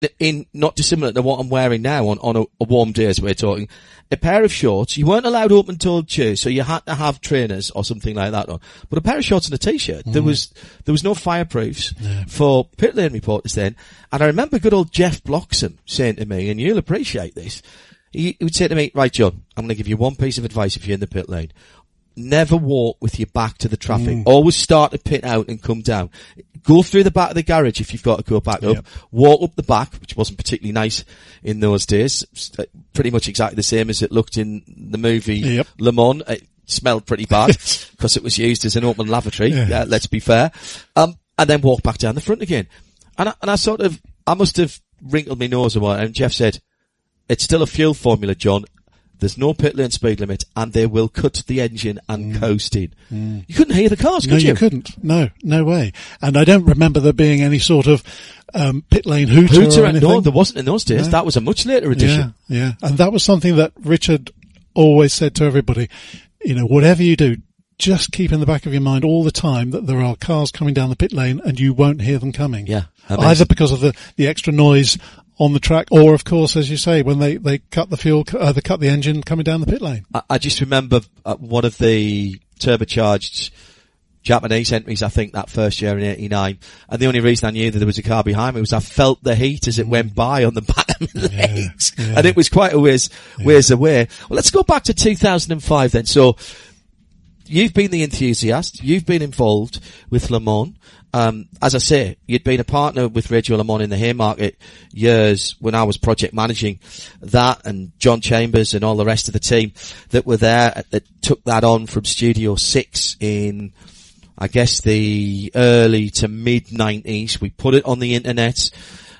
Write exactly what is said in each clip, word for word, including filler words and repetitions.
in not dissimilar to what I'm wearing now on, on a, a warm day as we're talking, a pair of shorts. You weren't allowed open-toed shoes, so you had to have trainers or something like that on. But a pair of shorts and a t-shirt. Mm. There was, there was no fireproofs yeah. for pit lane reporters then. And I remember good old Jeff Bloxham saying to me, and you'll appreciate this, he, he would say to me, right, John, I'm going to give you one piece of advice if you're in the pit lane. Never walk with your back to the traffic. Mm. Always start to pit out and come down. Go through the back of the garage if you've got to go back up. Yep. Walk up the back, which wasn't particularly nice in those days. Pretty much exactly the same as it looked in the movie yep. Le Mans. It smelled pretty bad because it was used as an open lavatory. Yeah. Uh, let's be fair. Um, and then walk back down the front again. And I, and I sort of, I must have wrinkled my nose a while. And Jeff said, "It's still a fuel formula, John. There's no pit lane speed limit, and they will cut the engine and mm. coast in." Mm. You couldn't hear the cars, could no, you? No, you couldn't. No, no way. And I don't remember there being any sort of um pit lane hooter, hooter or anything. No, there wasn't in those days. No. That was a much later addition. Yeah, yeah. And that was something that Richard always said to everybody, you know, whatever you do, just keep in the back of your mind all the time that there are cars coming down the pit lane and you won't hear them coming. Yeah. Amazing. Either because of the, the extra noise on the track, or of course, as you say, when they, they cut the fuel, uh, they cut the engine coming down the pit lane. I, I just remember uh, one of the turbocharged Japanese entries, I think, that first year in eighty-nine. And the only reason I knew that there was a car behind me was I felt the heat as it went by on the back of my yeah, legs. Yeah. And it was quite a ways, yeah. ways away. Well, let's go back to two thousand five then. So, you've been the enthusiast. You've been involved with Le Mans. Um, as I say, you'd been a partner with Radio Le Mans in the Haymarket years when I was project managing that, and John Chambers and all the rest of the team that were there that took that on from Studio Six in, I guess, the early to mid nineties. We put it on the internet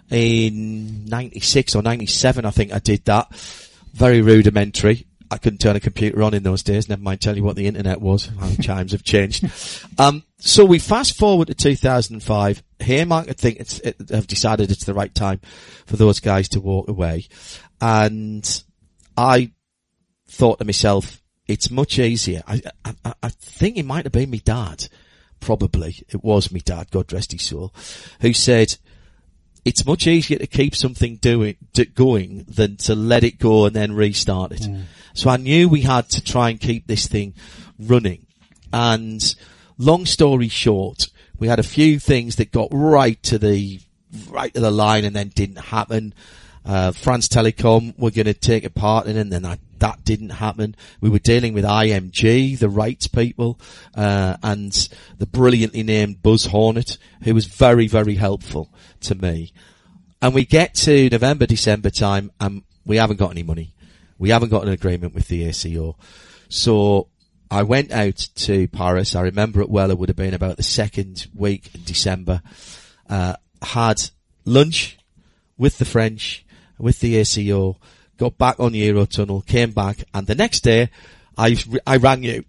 in ninety-six or ninety-seven, I think I did that. Very rudimentary. I couldn't turn a computer on in those days, never mind tell you what the internet was. How times have changed. Um, so we fast forward to two thousand five. Haymarket think it's, it, have decided it's the right time for those guys to walk away. And I thought to myself, it's much easier. I, I, I think it might have been my dad. Probably. It was my dad, God rest his soul, who said, it's much easier to keep something doing, do, going than to let it go and then restart it. Mm. So I knew we had to try and keep this thing running. And long story short, we had a few things that got right to the, right to the line and then didn't happen. Uh, France Telecom were going to take a part in it, and then that, that didn't happen. We were dealing with I M G, the rights people, uh, and the brilliantly named Buzz Hornet, who was very, very helpful to me. And we get to November, December time, and we haven't got any money. We haven't got an agreement with the A C O. So I went out to Paris. I remember it well. It would have been about the second week in December. Uh, had lunch with the French, with the A C O, got back on the Eurotunnel, came back, and the next day, I, I rang you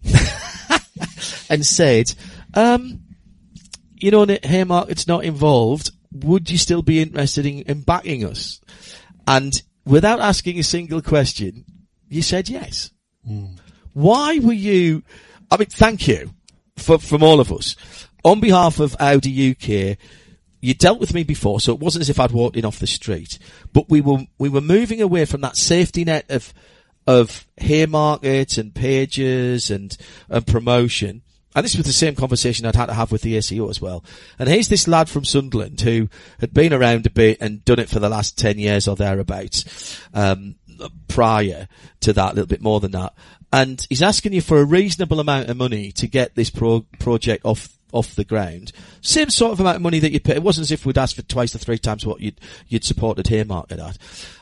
and said, um, you know, Haymarket's not involved. Would you still be interested in, in backing us? And without asking a single question, you said yes. Mm. Why were you, I mean, thank you for, from all of us. On behalf of Audi U K, you dealt with me before, so it wasn't as if I'd walked in off the street, but we were, we were moving away from that safety net of, of Haymarket and pages and, and promotion. And this was the same conversation I'd had to have with the A C O as well. And here's this lad from Sunderland who had been around a bit and done it for the last ten years or thereabouts, um, prior to that, a little bit more than that. And he's asking you for a reasonable amount of money to get this pro- project off, off the ground. Same sort of amount of money that you'd pay. It wasn't as if we'd asked for twice or three times what you'd, you'd supported Haymarket at.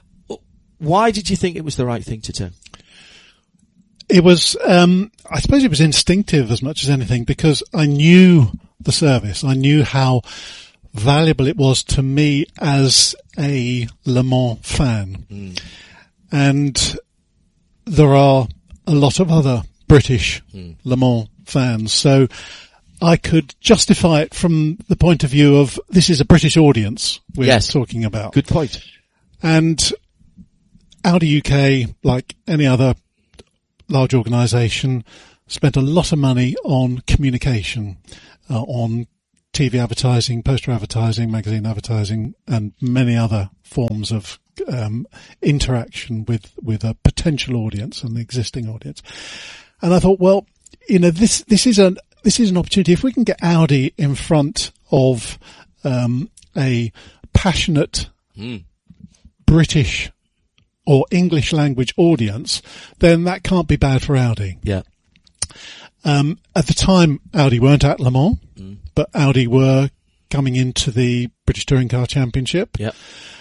Why did you think it was the right thing to do? It was, um, I suppose it was instinctive as much as anything, because I knew the service. I knew how valuable it was to me as a Le Mans fan. Mm. And there are a lot of other British mm. Le Mans fans. So I could justify it from the point of view of this is a British audience we're yes. talking about. Good point. And Audi U K, like any other large organisation, spent a lot of money on communication, uh, on T V advertising, poster advertising, magazine advertising, and many other forms of um, interaction with with a potential audience and the existing audience. And I thought, well, you know, this this is an this is an opportunity. If we can get Audi in front of um, a passionate Mm. British or English language audience, then that can't be bad for Audi. Yeah. Um, at the time, Audi weren't at Le Mans, Mm. but Audi were coming into the British Touring Car Championship. Yeah.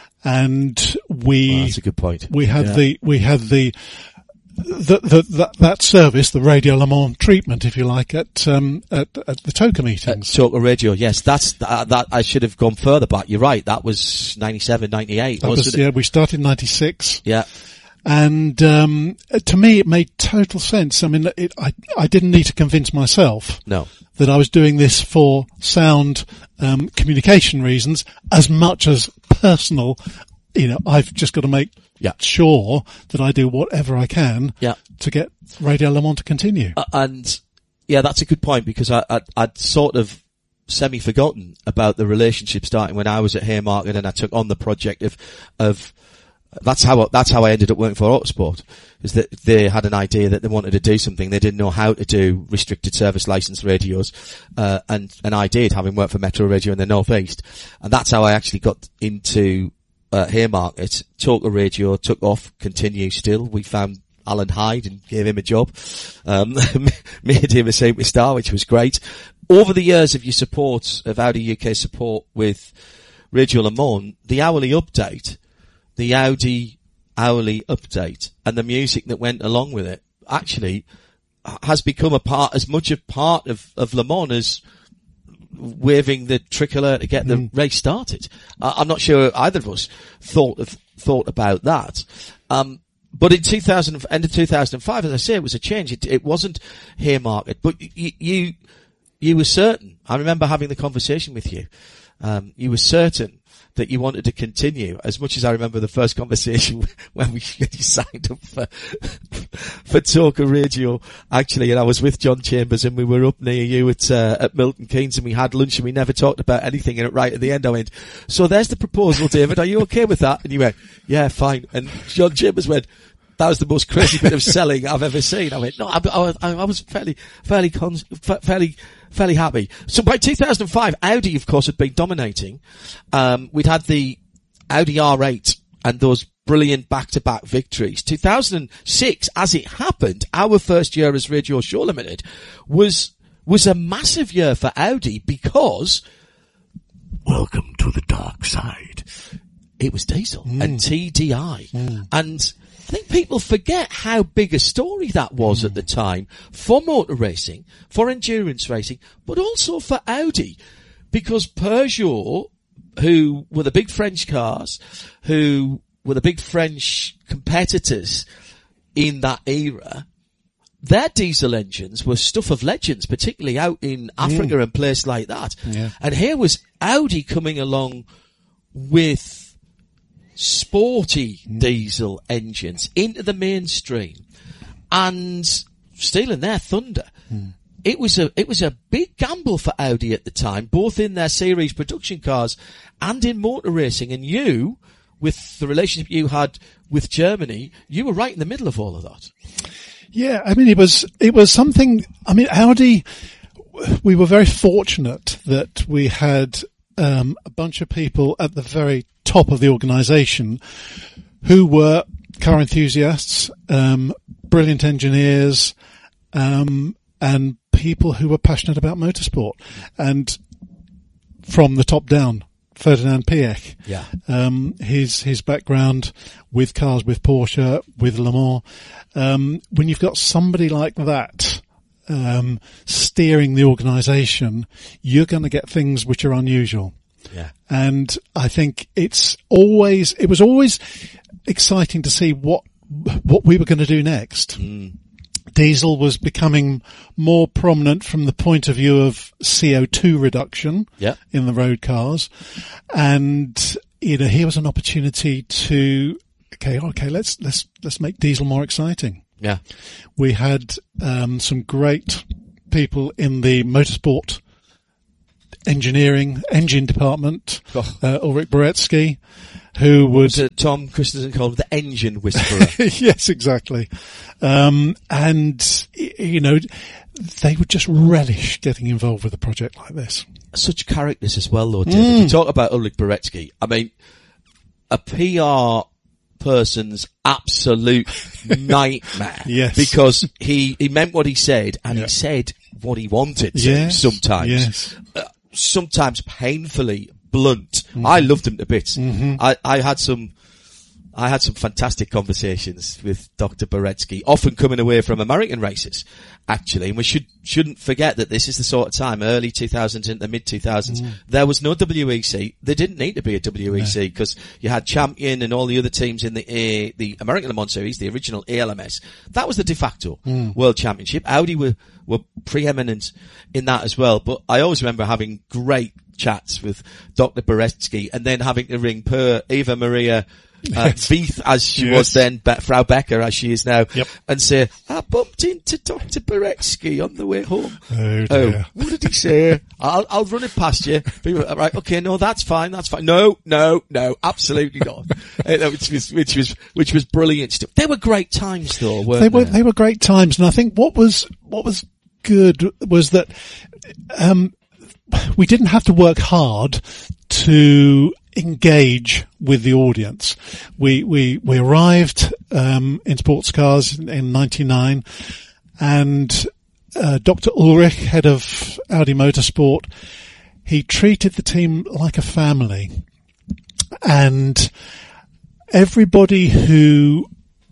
And we, Well, that's a good point. we had Yeah. the, we had the, the, the, that, that service, the Radio Le Mans treatment, if you like, at, um, at, at the TOCA Uh, meetings. Talker Radio, yes, that's, uh, that, I should have gone further back. You're right, that was ninety-seven, ninety-eight, That wasn't was, it? yeah, we started in ninety-six. Yeah. And, um, to me, it made total sense. I mean, it, I, I didn't need to convince myself No. that I was doing this for sound, um, communication reasons as much as personal. You know, I've just got to make Yeah. sure that I do whatever I can Yeah. to get Radio Le Mans to continue. Uh, and, yeah, that's a good point because I, I, I'd sort of semi-forgotten about the relationship starting when I was at Haymarket and I took on the project of, of, that's how, that's how I ended up working for Autosport, is that they had an idea that they wanted to do something. They didn't know how to do restricted service licensed radios, uh, and, and I did, having worked for Metro Radio in the North East. And that's how I actually got into, uh, Haymarket. Talker Radio took off, continue still. We found Alan Hyde and gave him a job, um, made him a Saint Star, which was great. Over the years of your support, of Audi U K support with Radio Le Mans, the hourly update, the Audi hourly update and the music that went along with it actually has become a part, as much a part of, of Le Mans as waving the tricolour to get the mm. race started. Uh, I'm not sure either of us thought of, thought about that. Um, but in two thousand, end of two thousand five, as I say, it was a change. It, it wasn't Haymarket, but you, you, you were certain. I remember having the conversation with you. Um, you were certain that you wanted to continue, as much as I remember the first conversation when we when you signed up for for Talker Radio, actually, and I was with John Chambers and we were up near you at uh, at Milton Keynes and we had lunch and we never talked about anything, and right at the end I went, so there's the proposal, David, are you okay with that? And you went, yeah, fine. And John Chambers went, that was the most crazy bit of selling I've ever seen. I went, no, I, I, I was fairly, fairly, cons- fairly, fairly happy. So by two thousand five, Audi, of course, had been dominating. Um, we'd had the Audi R eight and those brilliant back-to-back victories. two thousand six, as it happened, our first year as Radio Show Limited was, was a massive year for Audi because, welcome to the dark side. It was diesel mm. and T D I. Mm. And I think people forget how big a story that was mm. at the time for motor racing, for endurance racing, but also for Audi. Because Peugeot, who were the big French cars, who were the big French competitors in that era, their diesel engines were stuff of legends, particularly out in Africa mm. and places like that. Yeah. And here was Audi coming along with sporty mm. diesel engines into the mainstream and stealing their thunder. Mm. It was a, it was a big gamble for Audi at the time, both in their series production cars and in motor racing. And you, with the relationship you had with Germany, you were right in the middle of all of that. Yeah, I mean, it was, it was something, I mean, Audi, we were very fortunate that we had, um, a bunch of people at the very top of the organisation who were car enthusiasts, um, brilliant engineers, um, and people who were passionate about motorsport. And from the top down, Ferdinand Piech, yeah, um, his his background with cars, with Porsche, with Le Mans. Um, when you've got somebody like that um, steering the organisation, you're going to get things which are unusual. Yeah. And I think it's always, it was always exciting to see what, what we were going to do next. Mm. Diesel was becoming more prominent from the point of view of C O two reduction yeah. in the road cars. And, you know, here was an opportunity to, okay, okay, let's, let's, let's make diesel more exciting. Yeah. We had, um, some great people in the motorsport engineering, engine department, Oh. uh, Ulrich Boretsky, who would... Was it Tom Christensen called the engine whisperer? Yes, exactly. Um, and, y- you know, they would just relish getting involved with a project like this. Such characters as well, though, David. Mm. You talk about Ulrich Boretsky. I mean, a P R person's absolute nightmare. Yes. Because he, he meant what he said, and Yeah. he said what he wanted to Yes, sometimes. yes. Uh, sometimes painfully blunt. Mm-hmm. I loved him to bits. I, I had some, I had some fantastic conversations with Doctor Boretsky, often coming away from American races, actually. And we should, shouldn't forget that this is the sort of time, early two thousands into mid two thousands, Mm. there was no W E C. There didn't need to be a W E C because you had Champion and all the other teams in the A, the American Le Mans Series, the original A L M S. That was the de facto Mm. World Championship. Audi were, were preeminent in that as well. But I always remember having great chats with Doctor Boretsky and then having to ring per Eva Maria uh, Yes. Veith, as she Yes. was then, Be- Frau Becker, as she is now, Yep. and say, I bumped into Doctor Boretsky on the way home. Oh, Oh, dear. what did he say? I'll, I'll run it past you. People, are, right, okay, no, that's fine, that's fine. No, no, no, absolutely not. Uh, which was, which was, which was brilliant stuff. They were great times though, weren't They they? were, they were great times. And I think what was, what was good was that, um, we didn't have to work hard to engage with the audience. We, we, we arrived, um, in sports cars in, in ninety-nine and, uh, Doctor Ulrich, head of Audi Motorsport, he treated the team like a family. And everybody who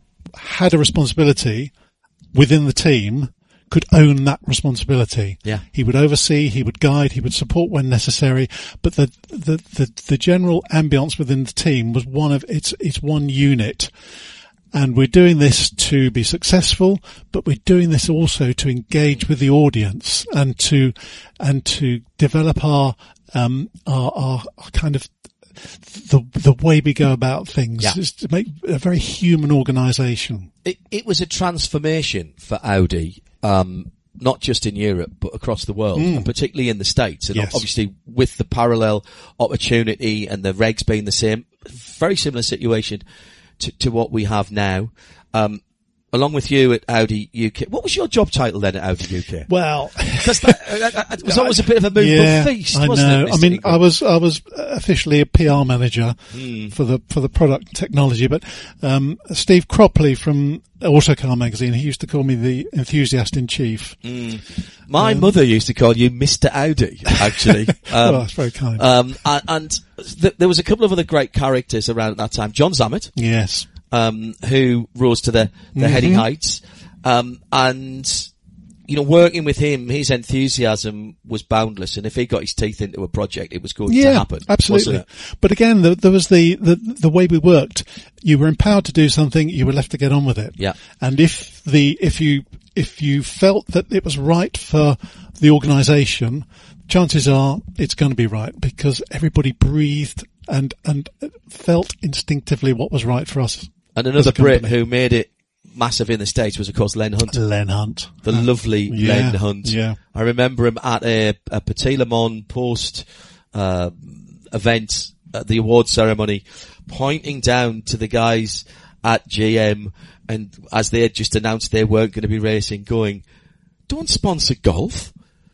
had a responsibility within the team could own that responsibility. Yeah. He would oversee, he would guide, he would support when necessary, but the, the, the, the general ambience within the team was one of, it's, it's one unit. And we're doing this to be successful, but we're doing this also to engage with the audience and to, and to develop our, um, our, our, our kind of, the, the way we go about things Yeah. is to make a very human organisation. It, it was a transformation for Audi, um, not just in Europe, but across the world, and particularly in the States. And Yes. obviously with the parallel opportunity and the regs being the same, very similar situation to, to what we have now. Um, along with you at Audi U K. What was your job title then at Audi U K? Well, Because that, uh, uh, it was always a bit of a movable yeah, feast, I wasn't know. it? I Mister mean, Ingram? I was I was officially a P R manager Hmm. for the for the product technology, but um, Steve Cropley from Autocar magazine, he used to call me the enthusiast in chief. My mother used to call you Mister Audi, actually. Um, Oh, that's very kind. um, and, and th- there was a couple of other great characters around at that time. John Zammit, Yes. um, who rose to the, the Mm-hmm. heady heights. Um, and, you know, working with him, his enthusiasm was boundless. And if he got his teeth into a project, it was going Yeah, to happen. absolutely. wasn't it? But again, the, there was the, the the way we worked. You were empowered to do something. You were left to get on with it. Yeah. And if the if you if you felt that it was right for the organisation, chances are it's going to be right because everybody breathed and and felt instinctively what was right for us. And as another a Brit company. who made it massive in the States was, of course, Len Hunt. Len Hunt. The lovely yeah, Len Hunt. yeah. I remember him at a, a Petit Le Mans post uh, event at the award ceremony, pointing down to the guys at G M, and as they had just announced they weren't going to be racing, going, "Don't sponsor golf.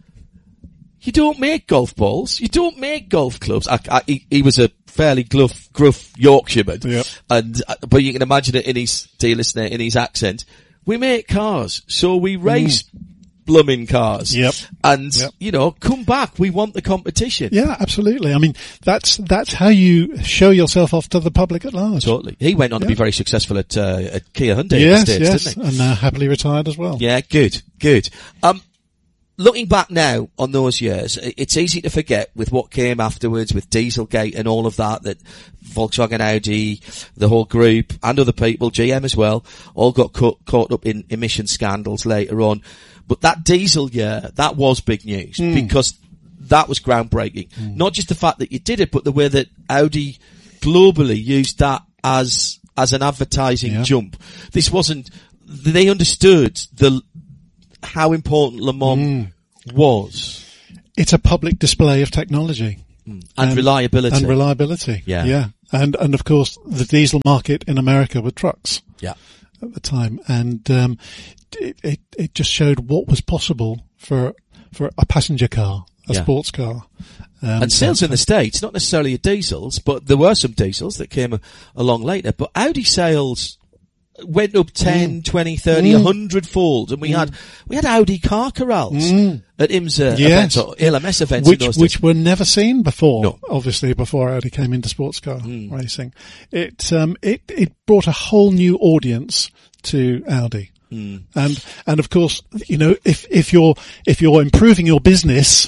You don't make golf balls. You don't make golf clubs." I, I, he, he was a fairly gruff, gruff Yorkshireman, Yep. and uh, but you can imagine it in his, dear listener, in his accent. We make cars, so we race blooming cars. Yep. And Yep. you know, come back. We want the competition. Yeah, absolutely. I mean, that's that's how you show yourself off to the public at large. Totally. He went on to Yeah. be very successful at, uh, at Kia Hyundai in the Yes, States, yes, didn't he? and uh, happily retired as well. Yeah, good, good. Um, looking back now on those years, i- it's easy to forget with what came afterwards, with Dieselgate and all of that, that Volkswagen, Audi, the whole group, and other people, G M as well, all got caught, caught up in emission scandals later on. But that diesel year, that was big news, because that was groundbreaking. Not just the fact that you did it, but the way that Audi globally used that as, as an advertising Yeah. jump. This wasn't, they understood the, how important Le Mans was. it's a public display of technology. Mm. And, and reliability. And reliability. Yeah. Yeah. And, and of course, the diesel market in America were trucks. Yeah. At the time. And, um, it, it, it just showed what was possible for, for a passenger car, a yeah. sports car. Um, and sales in the States, not necessarily diesels, but there were some diesels that came a, along later, but Audi sales went up ten, mm. twenty, thirty, mm. one hundred fold, and we mm. had we had Audi car corrals mm. at IMSA yes. events or L M S events which in those which days. were never seen before. No. Obviously, before Audi came into sports car mm. racing, it um it it brought a whole new audience to Audi. Mm. And and of course, you know, if if you're if you're improving your business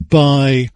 by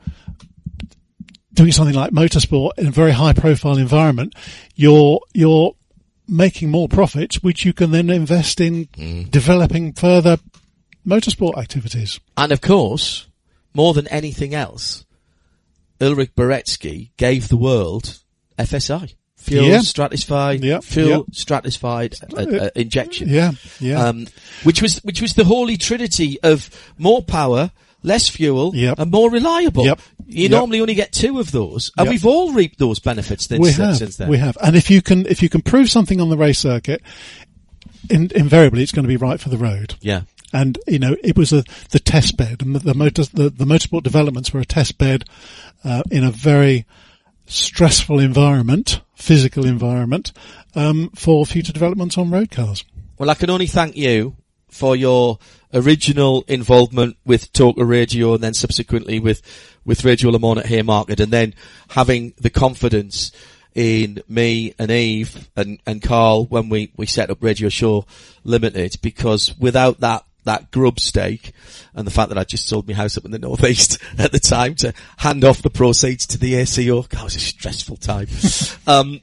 doing something like motorsport in a very high profile environment, you're you're making more profits, which you can then invest in mm. developing further motorsport activities. And of course, more than anything else, Ulrich Boretsky gave the world F S I. Fuel yeah. stratified, yeah. fuel yeah. stratified uh, uh, injection. Yeah, yeah. Um, which was, which was the holy trinity of more power, less fuel, yep. and more reliable. Yep. You yep. normally only get two of those, and yep. we've all reaped those benefits since, we have, since then. We have. And if you can, if you can prove something on the race circuit, in, invariably it's going to be right for the road. Yeah. And, you know, it was a, the test bed, and the, the motor, the, the motorsport developments were a test bed, uh, in a very stressful environment, physical environment, um, for future developments on road cars. Well, I can only thank you for your original involvement with Talker Radio and then subsequently with, with Radio Le Mans at Haymarket, and then having the confidence in me and Eve and, and Carl when we, we set up Radio Show Limited, because without that, that grub stake and the fact that I just sold my house up in the northeast at the time to hand off the proceeds to the A C O, God, it was a stressful time. um,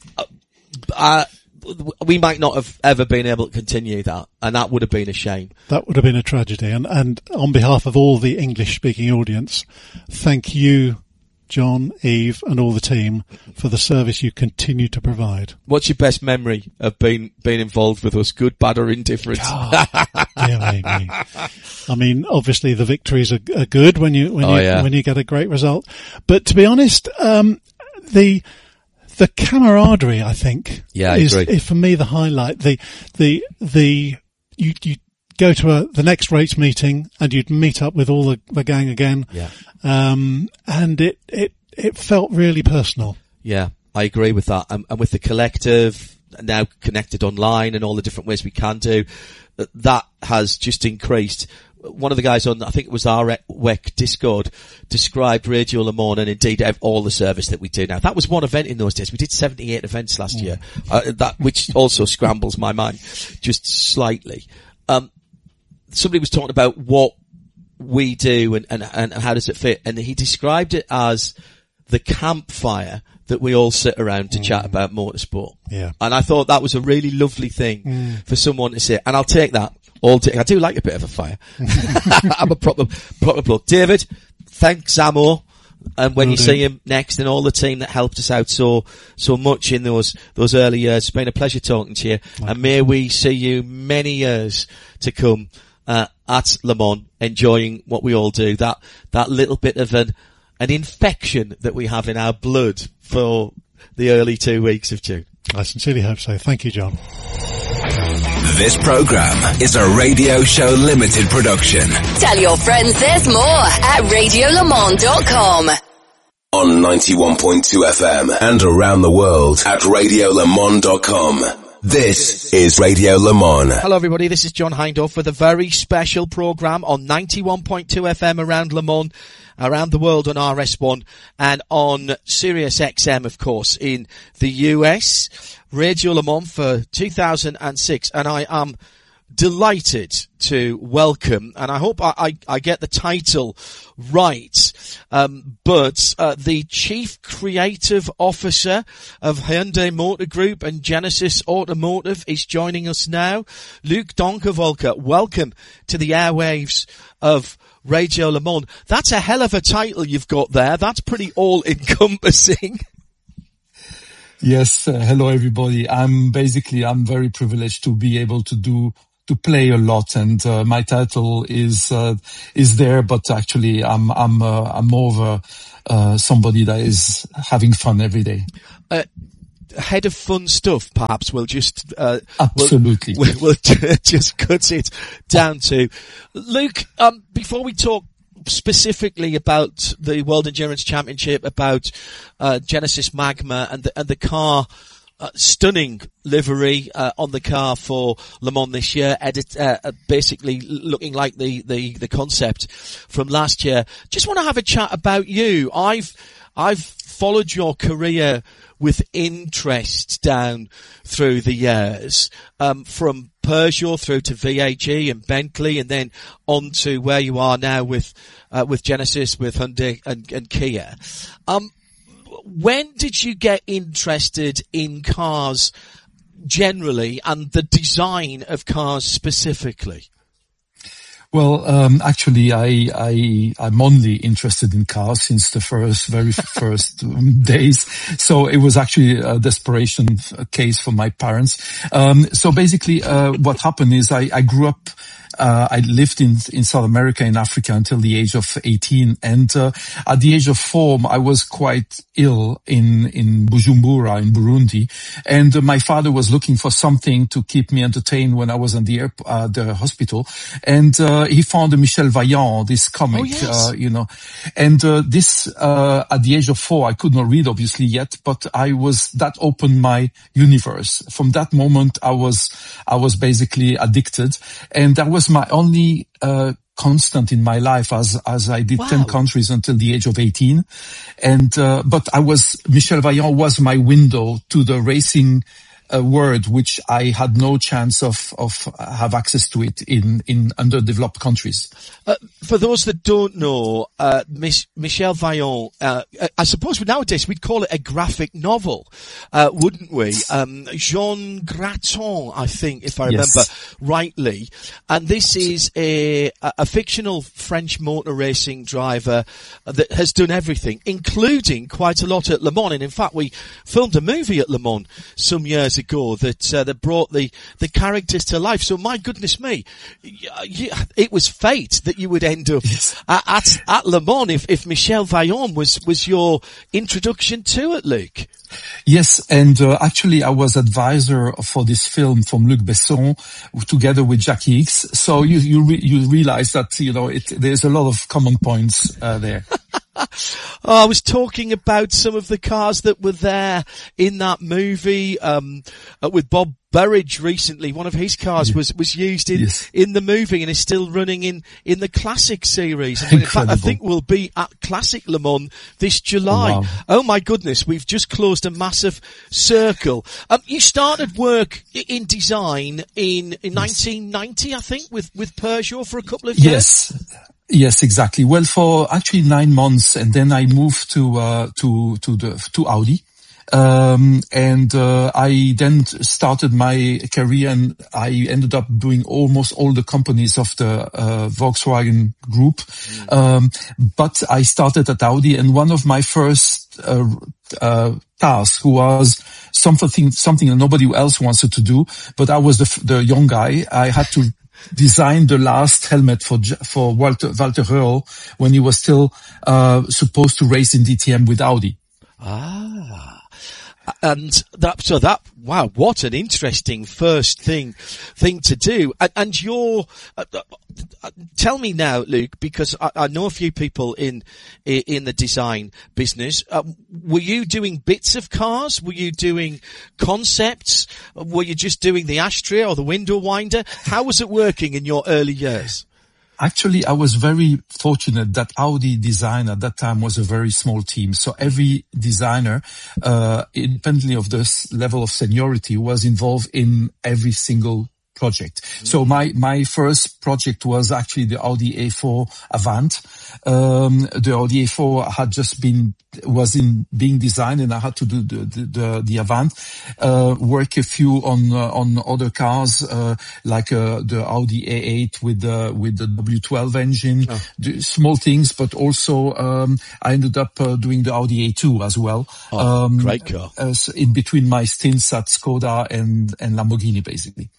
I, we might not have ever been able to continue that, and that would have been a shame. That would have been a tragedy. And, and on behalf of all the English-speaking audience, thank you, John, Eve, and all the team for the service you continue to provide. What's your best memory of being being involved with us, good, bad, or indifferent? Oh, dear me, me. I mean, obviously the victories are, are good when you when oh, you yeah. when you get a great result. But to be honest, um, the the camaraderie, I think, yeah, I is, agree. is for me the highlight. The the the you you go to a, the next race meeting and you'd meet up with all the, the gang again. Yeah. Um, and it it it felt really personal. Yeah, I agree with that. And, and with the collective now connected online and all the different ways we can do, that has just increased. One of the guys on, I think it was our W E C Discord, described Radio Le Mans and indeed all the service that we do now. That was one event in those days. We did seventy-eight events last mm. year, uh, that, which also scrambles my mind just slightly. Um, somebody was talking about what we do and, and, and how does it fit, and he described it as the campfire that we all sit around to mm. chat about motorsport. Yeah. And I thought that was a really lovely thing mm. for someone to say, and I'll take that. All day. I do like a bit of a fire. I'm a proper, proper bloke. David, thanks, Zamo. And when Will you do. see him next, and all the team that helped us out so, so much in those, those early years. It's been a pleasure talking to you. Thank and may we see you many years to come, uh, at Le Mans, enjoying what we all do. That, that little bit of an, an infection that we have in our blood for the early two weeks of June. I sincerely hope so. Thank you, John. This program is a Radio Show Limited production. Tell your friends there's more at radio le mans dot com. On ninety-one point two F M and around the world at radio le mans dot com. This is Radio Le Mans. Hello everybody, this is John Hindhaugh with a very special program on ninety-one point two F M around Le Mans, around the world on R S one, and on Sirius X M, of course, in the U S. Radio Le Mans for two thousand six, and I am delighted to welcome, and I hope I, I, I get the title right, um, but uh, the Chief Creative Officer of Hyundai Motor Group and Genesis Automotive is joining us now. Luc Donckerwolke, welcome to the airwaves of Radio Le Mans. That's a hell of a title you've got there. That's pretty all-encompassing. Yes, uh, hello everybody. I'm basically, I'm very privileged to be able to do to play a lot, and uh, my title is uh, is there, but actually I'm I'm uh, I'm more of a uh, somebody that is having fun every day. Uh, head of fun stuff, perhaps we'll just uh, absolutely we'll, we'll, we'll just cut it down to Luke. Um, before we talk specifically about the World Endurance Championship, about uh, Genesis Magma and the, and the car. Uh, stunning livery uh, on the car for Le Mans this year, edit, uh, basically looking like the, the, the concept from last year. Just want to have a chat about you. I've I've followed your career with interest down through the years, um, from Peugeot through to V A G and Bentley, and then on to where you are now with uh, with Genesis, with Hyundai and, and Kia. Um, When did you get interested in cars generally and the design of cars specifically? Well, um, actually, I, I, I'm only interested in cars since the first, very first days. So it was actually a desperation case for my parents. Um, so basically, uh, what happened is I, I grew up Uh, I lived in, in South America, in Africa, until the age of eighteen. And, uh, at the age of four, I was quite ill in, in Bujumbura, in Burundi. And uh, my father was looking for something to keep me entertained when I was in the air, uh, the hospital. And, uh, he found Michel Vaillant, this comic, oh, yes. uh, you know, and, uh, this, uh, at the age of four, I could not read, obviously, yet, but I was, that opened my universe. From that moment, I was, I was basically addicted. And that was my only uh constant in my life, as as I did wow. ten countries until the age of eighteen. And uh but I was Michel Vaillant was my window to the racing uh, world, which I had no chance of of have access to it in in underdeveloped countries. Uh, for those that don't know, uh Mich- Michel Vaillant, uh, I suppose nowadays we'd call it a graphic novel, uh wouldn't we? Um Jean Graton, I think, if I remember yes. rightly. And this is a a fictional French motor racing driver that has done everything, including quite a lot at Le Mans. And in fact, we filmed a movie at Le Mans some years ago that uh, that brought the the characters to life. So my goodness me, it was fate that you would end up yes. at, at at Le Mans if if Michel Vaillant was was your introduction to it, Luke. Yes, and uh, actually I was advisor for this film from Luc Besson together with Jackie X. So you you re- you realize that, you know, it, there's a lot of common points uh, there. Oh, I was talking about some of the cars that were there in that movie, um, uh, with Bob Burridge recently. One of his cars was, was used in, yes. in the movie and is still running in, in the Classic series. And in fact, I think we'll be at Classic Le Mans this July. Oh, wow. Oh my goodness, we've just closed a massive circle. Um, you started work in design in, in yes. nineteen ninety, I think, with, with Peugeot for a couple of years. Yes. Yes, exactly. Well, for actually nine months, and then I moved to uh, to to the to Audi, um, and uh, I then started my career, and I ended up doing almost all the companies of the uh, Volkswagen Group. Mm. Um, but I started at Audi, and one of my first uh, uh, tasks was something something that nobody else wanted to do, but I was the the young guy. I had to designed the last helmet for for Walter Walter Röhrl when he was still uh supposed to race in D T M with Audi. Ah, and that so that wow, what an interesting first thing thing to do. And, and you're uh, uh, tell me now, Luke, because I, I know a few people in in the design business. Uh, were you doing bits of cars? Were you doing concepts? Were you just doing the ashtray or the window winder? How was it working in your early years? Actually, I was very fortunate that Audi design at that time was a very small team. So every designer, uh, independently of this level of seniority, was involved in every single project. Mm-hmm. So my, my first project was actually the Audi A four Avant. Um, the Audi A four had just been, was in being designed, and I had to do the, the, the, the Avant, uh, work a few on, uh, on other cars, uh, like, uh, the Audi A eight with the, with the W twelve engine, oh. the small things, but also, um, I ended up, uh, doing the Audi A two as well. Oh, um, great car. Uh, in between my stints at Skoda and, and Lamborghini, basically. Audi A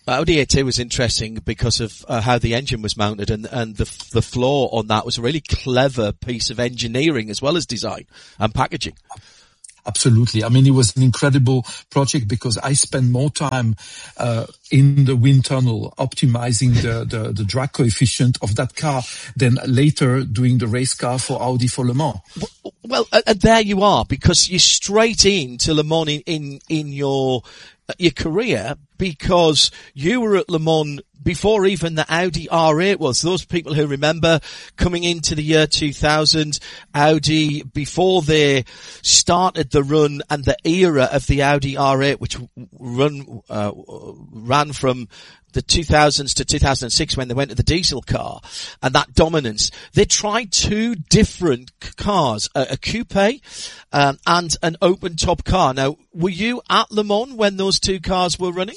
two was interesting because of uh, how the engine was mounted, and, and the the floor on that was a really clever piece of engineering as well as design and packaging. Absolutely. I mean, it was an incredible project because I spent more time uh, in the wind tunnel optimizing the, the, the drag coefficient of that car than later doing the race car for Audi for Le Mans. Well, and there you are, because you're straight into Le Mans in, in, in your your career, because you were at Le Mans before even the Audi R eight was. Those people who remember coming into the year two thousand, Audi, before they started the run and the era of the Audi R eight, which run, uh, ran from the two thousands to two thousand six when they went to the diesel car, and that dominance. They tried two different cars, a, a coupe um, and an open top car. Now, were you at Le Mans when those two cars were running?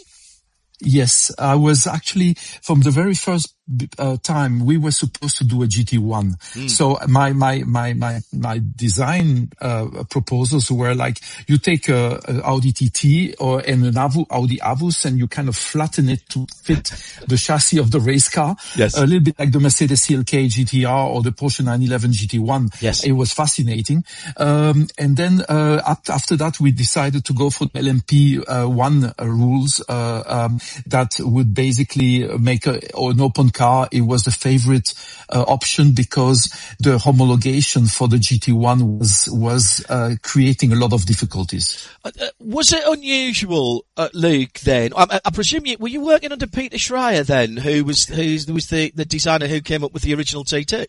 Yes, I was actually, from the very first uh, time, we were supposed to do a G T one. Mm. So my, my, my, my, my design, uh, proposals were like, you take a, a Audi T T or an Avu, Audi Avus, and you kind of flatten it to fit the chassis of the race car. Yes. A little bit like the Mercedes C L K G T R or the Porsche nine eleven G T one. Yes. It was fascinating. Um, and then, uh, after that, we decided to go for the L M P, uh, one uh, rules, uh, um, that would basically make a, or an open car. It was the favorite uh, option because the homologation for the G T one was was uh, creating a lot of difficulties. Uh, uh, was it unusual, uh, Luke? Then I, I presume you were you working under Peter Schreier then, who was who was the the designer who came up with the original T T?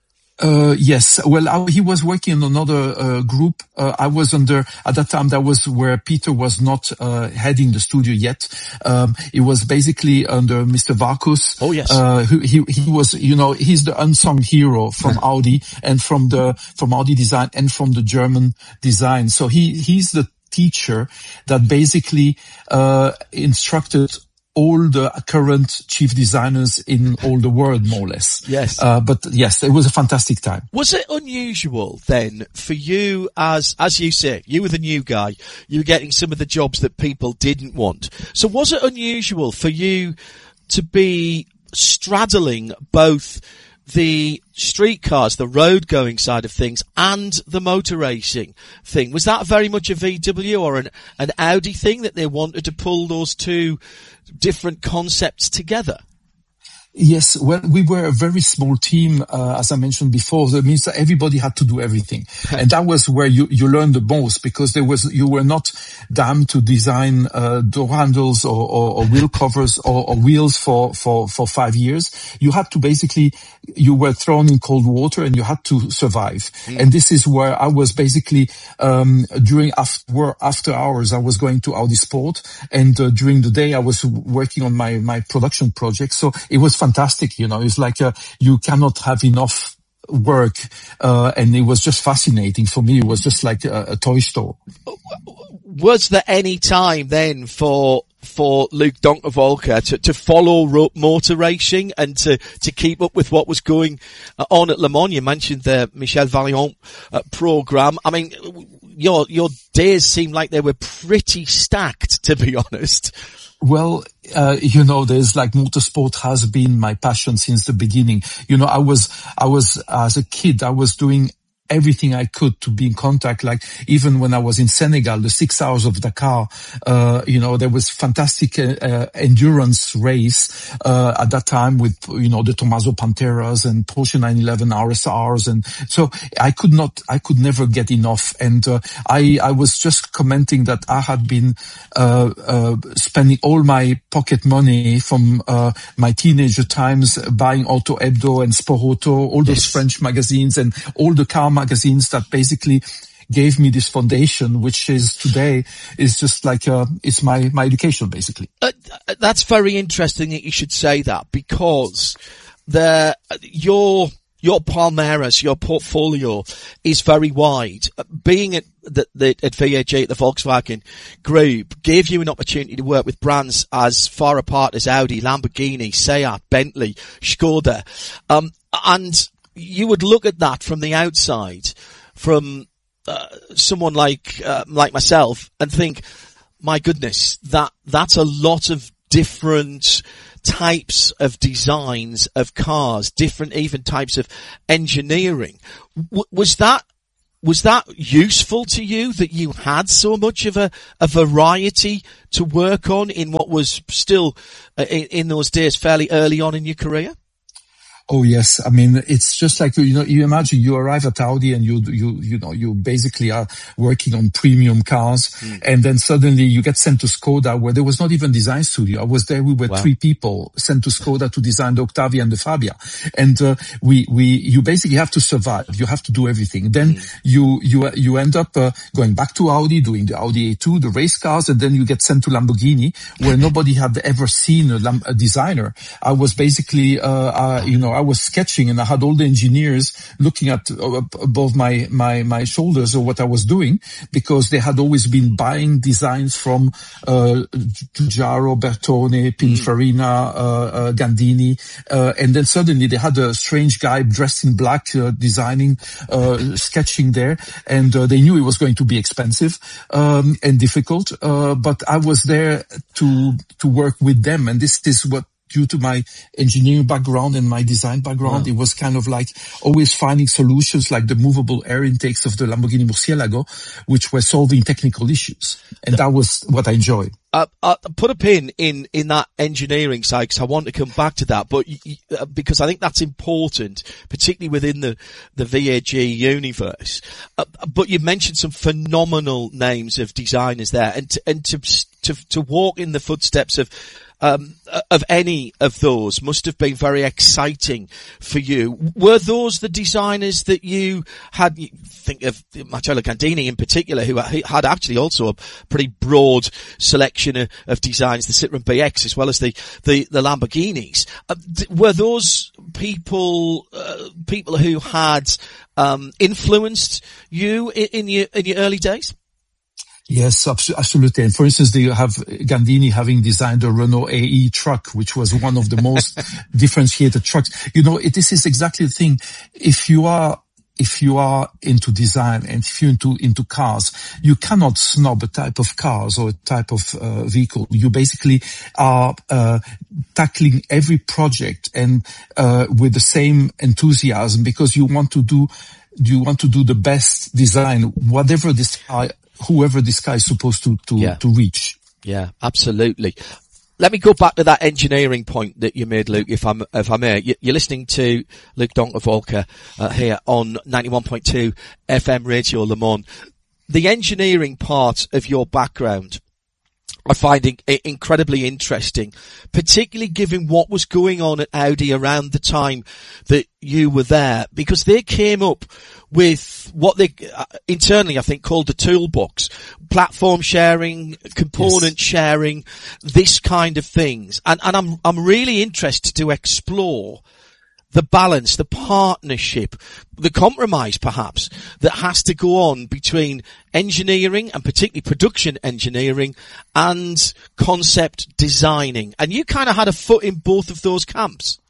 Uh, yes. Well, I, he was working on another uh, group. Uh, I was under, at that time, that was where Peter was not uh, heading the studio yet. Um, it was basically under Mister Varkus. Oh, yes. Uh, who, he, he was, you know, he's the unsung hero from Audi and from the, from Audi design and from the German design. So he, he's the teacher that basically, uh, instructed all the current chief designers in all the world, more or less. Yes. Uh, but yes, it was a fantastic time. Was it unusual then for you as, as you say, you were the new guy, you were getting some of the jobs that people didn't want. So was it unusual for you to be straddling both the street cars, the road going side of things, and the motor racing thing? Was that very much a V W or an, an Audi thing that they wanted to pull those two different concepts together? Yes, well, we were a very small team, uh, as I mentioned before. That means that everybody had to do everything. And that was where you, you learned the most, because there was, you were not damned to design, uh, door handles or, or, or wheel covers or, or wheels for, for, for five years. You had to basically, you were thrown in cold water and you had to survive. Mm. And this is where I was basically, um, during after, after hours, I was going to Audi Sport, and uh, during the day I was working on my, my production project. So it was fantastic, you know. It's like uh, you cannot have enough work, uh, and it was just fascinating for me. It was just like a, a toy store. Was there any time then for for Luc Donckerwolke to, to follow ro- motor racing and to, to keep up with what was going uh, on at Le Mans? You mentioned the Michel Vaillant uh, program. I mean, your your days seemed like they were pretty stacked, to be honest. Well, uh, you know, there's like motorsport has been my passion since the beginning. You know, I was, I was, as a kid, I was doing everything I could to be in contact. Like even when I was in Senegal, the six hours of Dakar, uh, you know, there was fantastic uh, uh, endurance race, uh, at that time with, you know, the Tommaso Panteras and Porsche nine eleven R S Rs. And so I could not, I could never get enough. And, uh, I, I was just commenting that I had been, uh, uh, spending all my pocket money from, uh, my teenager times buying Auto Hebdo and Sport Auto, all those yes. French magazines and all the car magazines that basically gave me this foundation, which is today is just like, uh, it's my, my education basically. Uh, that's very interesting that you should say that, because the, your, your Palmares, your portfolio is very wide. Being at the, the, at V A G, at the Volkswagen Group, gave you an opportunity to work with brands as far apart as Audi, Lamborghini, Seat, Bentley, Skoda. Um, and you would look at that from the outside, from uh, someone like uh, like myself, and think, my goodness, that that's a lot of different types of designs of cars, different even types of engineering. W- was that Was that useful to you, that you had so much of a, a variety to work on in what was still, uh, in, in those days, fairly early on in your career? Oh yes, I mean it's just like, you know, you imagine you arrive at Audi and you you you know you basically are working on premium cars, mm. and then suddenly you get sent to Skoda, where there was not even design studio. I was there. We were wow. three people sent to Skoda to design the Octavia and the Fabia, and uh, we we you basically have to survive. You have to do everything. Then mm. you you you end up uh, going back to Audi, doing the Audi A two, the race cars, and then you get sent to Lamborghini, where nobody had ever seen a, Lam- a designer. I was basically uh, uh you know. I was sketching, and I had all the engineers looking at uh, above my, my, my shoulders of what I was doing, because they had always been buying designs from, uh, Giugiaro, Bertone, Pininfarina, uh, uh, Gandini, uh, and then suddenly they had a strange guy dressed in black, uh, designing, uh, sketching there, and, uh, they knew it was going to be expensive, um, and difficult, uh, but I was there to, to work with them, and this is what, due to my engineering background and my design background, wow. it was kind of like always finding solutions like the movable air intakes of the Lamborghini Murcielago, which were solving technical issues. And that was what I enjoyed. Uh, uh, put a pin in, in that engineering side, because I want to come back to that, but, uh, because I think that's important, particularly within the, the V A G universe. Uh, but you mentioned some phenomenal names of designers there, and to, and to, to, to walk in the footsteps of, Um, of any of those must have been very exciting for you. Were those the designers that you had, you think of Marcello Gandini in particular, who had actually also a pretty broad selection of, of designs, the Citroen B X as well as the, the, the Lamborghinis. Uh, were those people, uh, people who had, um, influenced you in, in your, in your early days? Yes, absolutely. And for instance, they have Gandini having designed the Renault A E truck, which was one of the most differentiated trucks. You know, it, this is exactly the thing. If you are, if you are into design and if you're into, into cars, you cannot snob a type of cars or a type of uh, vehicle. You basically are, uh, tackling every project and, uh, with the same enthusiasm, because you want to do, you want to do the best design, whatever this car, whoever this guy is supposed to, to, yeah. to reach. Yeah, absolutely. Let me go back to that engineering point that you made, Luke, if I'm, if I may. You're listening to Luke Donker-Volker, uh, here on ninety-one point two F M Radio Le Mans. The engineering part of your background, I find it incredibly interesting, particularly given what was going on at Audi around the time that you were there, because they came up with what they uh, internally, I think, called the toolbox, platform sharing, component yes. sharing, this kind of things. And, and I'm, I'm really interested to explore the balance, the partnership, the compromise perhaps that has to go on between engineering and particularly production engineering and concept designing. And you kind of had a foot in both of those camps.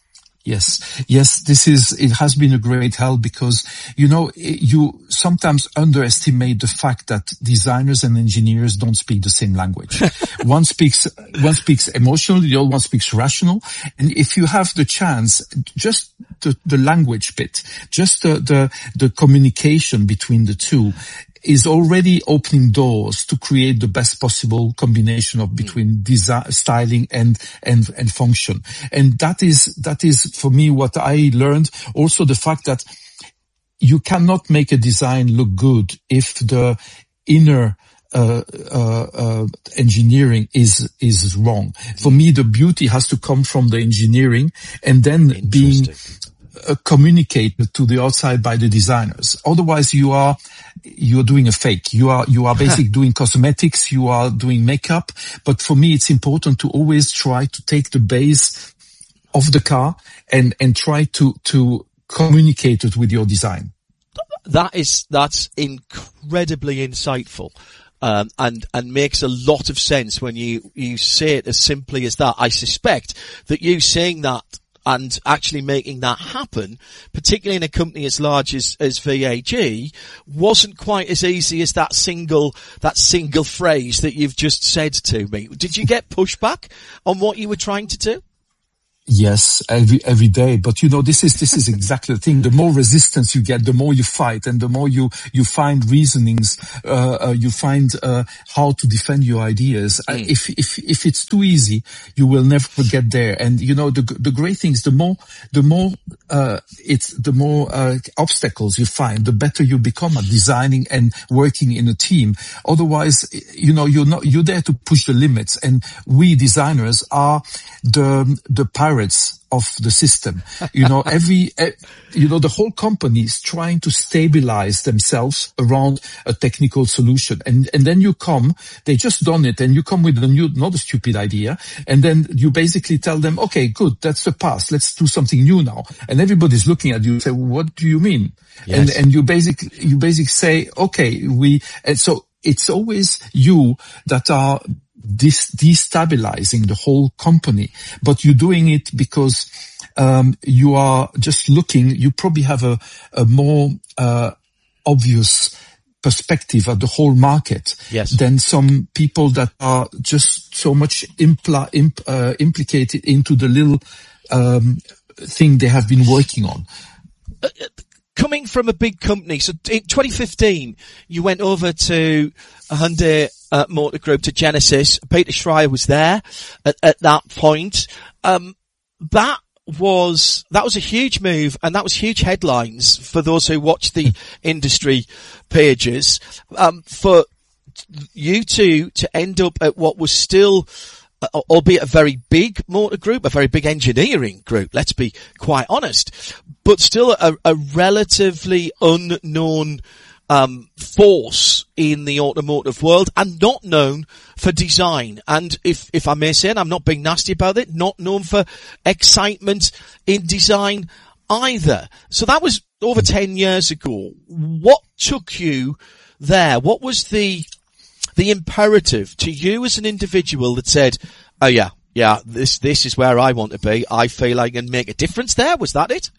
Yes, yes, this is, it has been a great help because, you know, you sometimes underestimate the fact that designers and engineers don't speak the same language. One speaks, one speaks emotionally, the other one speaks rational. And if you have the chance, just the, the language bit, just the, the, the communication between the two, is already opening doors to create the best possible combination of between design, styling and, and, and function. And that is, that is for me what I learned. Also the fact that you cannot make a design look good if the inner Uh, uh, uh, engineering is, is wrong. For me, the beauty has to come from the engineering and then being uh, communicated to the outside by the designers. Otherwise, you are, you're doing a fake. You are, you are basically doing cosmetics. You are doing makeup. But for me, it's important to always try to take the base of the car and, and try to, to communicate it with your design. That is, that's incredibly insightful. Um, and, and makes a lot of sense when you, you say it as simply as that. I suspect that you saying that and actually making that happen, particularly in a company as large as, as V A G, wasn't quite as easy as that single, that single phrase that you've just said to me. Did you get pushback on what you were trying to do? Yes, every every day. But you know, this is this is exactly the thing. The more resistance you get, the more you fight, and the more you you find reasonings. Uh, uh, you find uh, how to defend your ideas. Mm. Uh, if if if it's too easy, you will never get there. And you know, the the great thing is the more the more uh, it's the more uh, obstacles you find, the better you become at designing and working in a team. Otherwise, you know, you're not you're there to push the limits, and we designers are the the pirates of the system. You know, every, uh, you know, the whole company is trying to stabilize themselves around a technical solution. And, and then you come, they just done it, and you come with a new, not a stupid idea. And then you basically tell them, okay, good, that's the past. Let's do something new now. And everybody's looking at you and say, what do you mean? Yes. And, and you basically, you basically say, okay, we, and so it's always you that are This destabilizing the whole company, but you're doing it because um, you are just looking. You probably have a, a more uh, obvious perspective at the whole market yes. than some people that are just so much impl- imp- uh, implicated into the little um, thing they have been working on. Uh, coming from a big company, so in twenty fifteen, you went over to Hyundai uh, Motor Group, to Genesis. Peter Schreier was there at, at that point. Um, that was, that was a huge move, and that was huge headlines for those who watch the industry pages. Um, for you two to end up at what was still, uh, albeit a very big motor group, a very big engineering group, let's be quite honest, but still a, a relatively unknown um force in the automotive world, and not known for design. And if if I may say, and I'm not being nasty about it, not known for excitement in design either. So that was over ten years ago. What took you there? What was the the imperative to you as an individual that said, oh yeah, yeah, this this is where I want to be. I feel I can make a difference there. Was that it?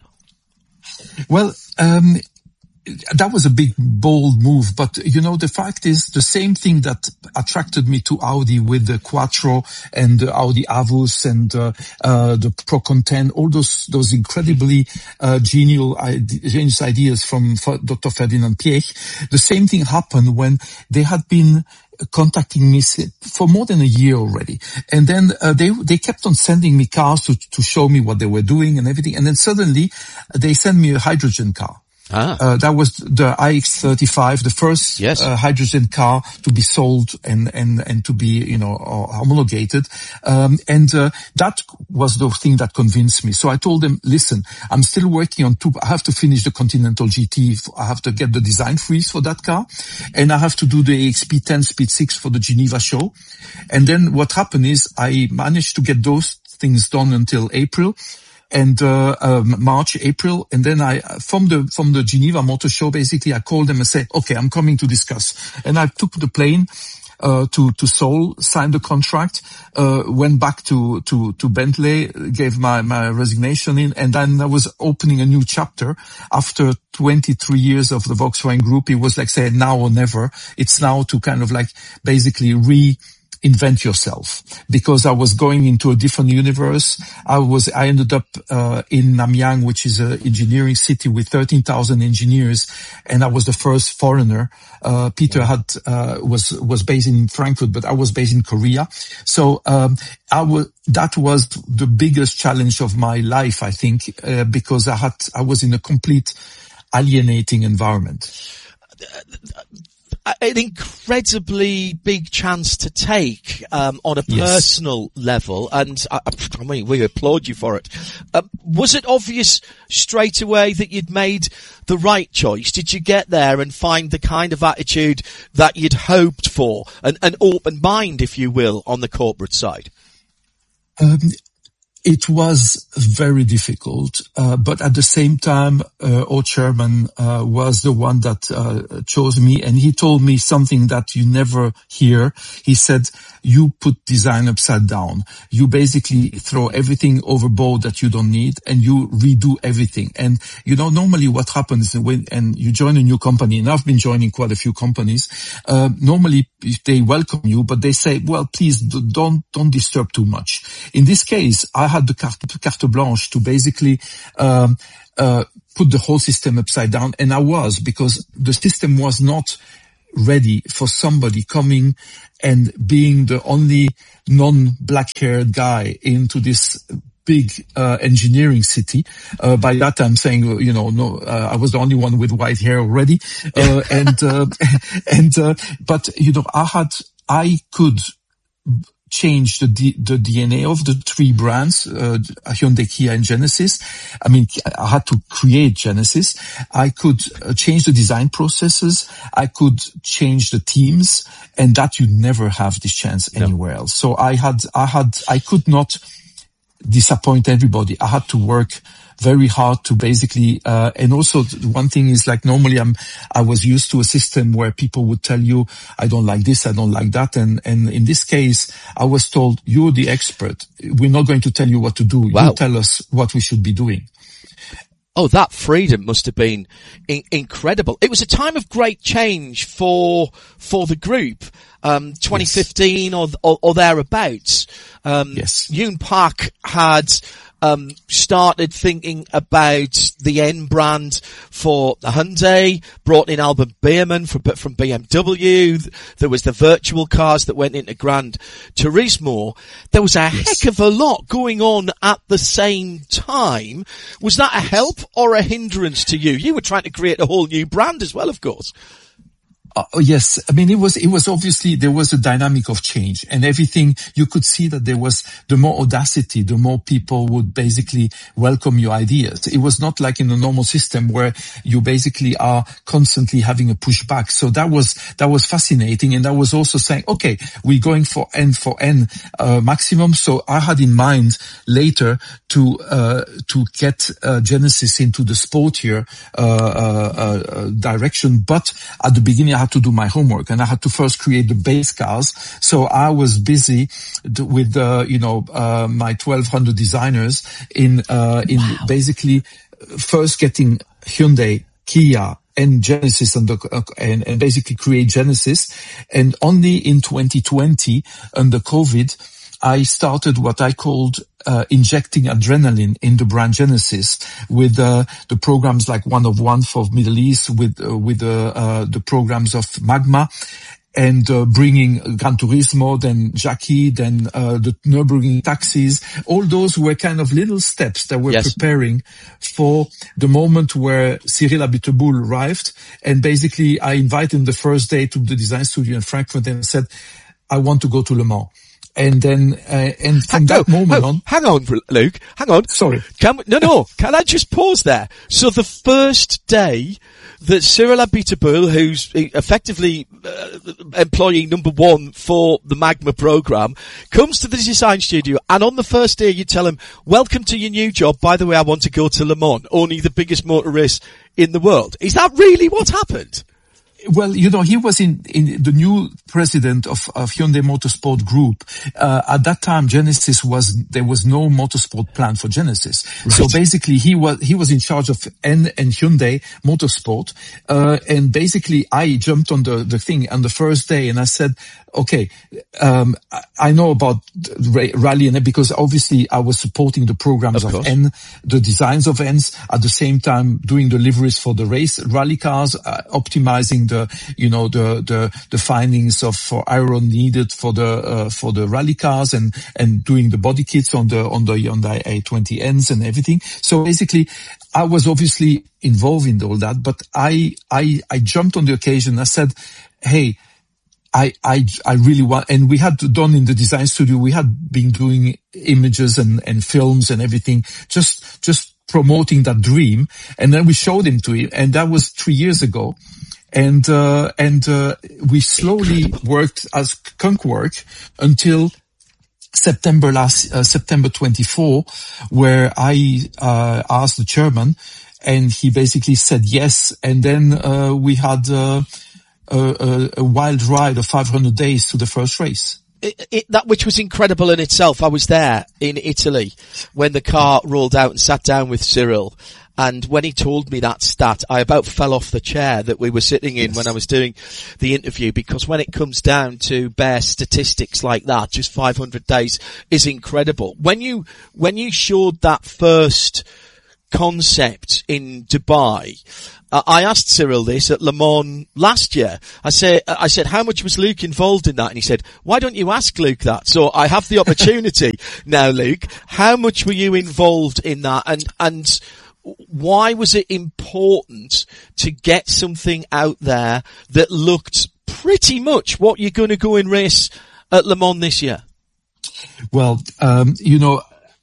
Well, um that was a big, bold move, but you know, the fact is the same thing that attracted me to Audi with the Quattro and the Audi Avus and uh, uh, the Procon ten, all those those incredibly uh, genial, genius ideas from Doctor Ferdinand Piëch. The same thing happened when they had been contacting me for more than a year already. And then uh, they they kept on sending me cars to to show me what they were doing and everything. And then suddenly they sent me a hydrogen car. Ah. Uh, that was the i X thirty-five, the first yes. uh, hydrogen car to be sold and, and, and to be, you know, homologated. Um, and, uh, that was the thing that convinced me. So I told them, listen, I'm still working on two, I have to finish the Continental G T. I have to get the design freeze for that car. And I have to do the A X P ten Speed six for the Geneva show. And then what happened is I managed to get those things done until April. And, uh, um, March, April. And then I, from the, from the Geneva Motor Show, basically I called them and said, okay, I'm coming to discuss. And I took the plane, uh, to, to Seoul, signed the contract, uh, went back to, to, to Bentley, gave my, my resignation in. And then I was opening a new chapter after twenty-three years of the Volkswagen Group. It was like saying now or never. It's now to kind of like basically re, invent yourself, because I was going into a different universe. I was, I ended up, uh, in Namyang, which is an engineering city with thirteen thousand engineers. And I was the first foreigner. Uh, Peter had, uh, was, was based in Frankfurt, but I was based in Korea. So, um, I was, that was the biggest challenge of my life, I think, uh, because I had, I was in a complete alienating environment. An incredibly big chance to take um, on a personal yes. level, and I, I mean, we applaud you for it. Uh, was it obvious straight away that you'd made the right choice? Did you get there and find the kind of attitude that you'd hoped for, an, an open mind, if you will, on the corporate side? Um, It was very difficult, uh, but at the same time, uh, our chairman uh, was the one that uh, chose me, and he told me something that you never hear. He said, you put design upside down. You basically throw everything overboard that you don't need, and you redo everything. And, you know, normally what happens when and you join a new company, and I've been joining quite a few companies, uh, normally they welcome you, but they say, well, please don't don't disturb too much. In this case, I had the carte, carte blanche to basically um, uh, put the whole system upside down, and I was, because the system was not ready for somebody coming and being the only non-black-haired guy into this big uh, engineering city. Uh, by that I'm saying, you know, no, uh, I was the only one with white hair already, uh, and uh, and uh, but you know, I had, I could change the D, the D N A of the three brands, uh, Hyundai, Kia, and Genesis. I mean, I had to create Genesis. I could uh, change the design processes. I could change the teams, and that you never have this chance anywhere no. else. So I had, I had, I could not disappoint everybody. I had to work very hard to basically, uh, and also one thing is, like, normally I'm, I was used to a system where people would tell you, I don't like this, I don't like that. And, and in this case, I was told, you're the expert. We're not going to tell you what to do. Wow. You tell us what we should be doing. Oh, that freedom must have been in- incredible. It was a time of great change for, for the group. Um, twenty fifteen yes. or, or, or thereabouts. Um, yes. Yoon Park had, um, started thinking about the N brand for the Hyundai, brought in Albert Biermann from, from B M W. There was the virtual cars that went into Gran Turismo. There was a yes. heck of a lot going on at the same time. Was that a help or a hindrance to you? You were trying to create a whole new brand as well, of course. Uh, yes, I mean, it was, it was obviously, there was a dynamic of change, and everything, you could see that there was, the more audacity, the more people would basically welcome your ideas. It was not like in a normal system where you basically are constantly having a pushback. So that was, that was fascinating. And that was also saying, okay, we're going for N for N, uh, maximum. So I had in mind later to, uh, to get, uh, Genesis into the sportier, uh, uh, uh, direction. But at the beginning, I had to do my homework, and I had to first create the base cars. So I was busy with, uh, you know, uh, my twelve hundred designers in, uh, in wow. basically first getting Hyundai, Kia, and Genesis under, uh, and, and basically create Genesis. And only in twenty twenty, under COVID, I started what I called uh, injecting adrenaline in the brand Genesis with uh, the programs like One of One for Middle East, with uh, with uh, uh, the programs of Magma, and uh, bringing Gran Turismo, then Jackie, then uh, the Nürburgring taxis. All those were kind of little steps that were yes. preparing for the moment where Cyril Abiteboul arrived. And basically, I invited him the first day to the design studio in Frankfurt and said, I want to go to Le Mans. And then, uh, and from that no, moment no, on. Hang on, Luke. Hang on. Sorry. Can we, no, no. Can I just pause there? So the first day that Cyril Abiteboul, who's effectively uh, employee number one for the Magma program, comes to the design studio, and on the first day you tell him, welcome to your new job. By the way, I want to go to Le Mans, only the biggest motor race in the world. Is that really what happened? Well, you know, he was in, in the new president of, of Hyundai Motorsport Group. Uh, at that time, Genesis was, there was no motorsport plan for Genesis. Right. So basically he was, he was in charge of N and Hyundai Motorsport. Uh, and basically I jumped on the, the thing on the first day and I said, okay, um, I know about rally and because obviously I was supporting the programs of, of N, the designs of N's, at the same time doing the liveries for the race rally cars, uh, optimizing the, you know, the, the, the findings of, for iron needed for the, uh, for the rally cars and, and doing the body kits on the, on the, on the A twenty N's and everything. So basically, I was obviously involved in all that, but I, I, I jumped on the occasion. I said, hey, I, I, I really want, and we had done in the design studio, we had been doing images and, and films and everything, just, just promoting that dream. And then we showed him to him, and that was three years ago. And, uh, and, uh, we slowly worked as Kunk work until September last, uh, September twenty-fourth, where I, uh, asked the chairman, and he basically said yes. And then, uh, we had, uh, a, a, a wild ride of five hundred days to the first race. It, it, that which was incredible in itself. I was there in Italy when the car rolled out and sat down with Cyril. And when he told me that stat, I about fell off the chair that we were sitting in yes. when I was doing the interview, because when it comes down to bare statistics like that, just five hundred days is incredible. When you, when you showed that first concept in Dubai, uh, I asked Cyril this at Le Mans last year. I said, I said, how much was Luke involved in that? And he said, why don't you ask Luke that? So I have the opportunity now, Luke. How much were you involved in that? And, and, why was it important to get something out there that looked pretty much what you're going to go and race at Le Mans this year? Well, um, you know,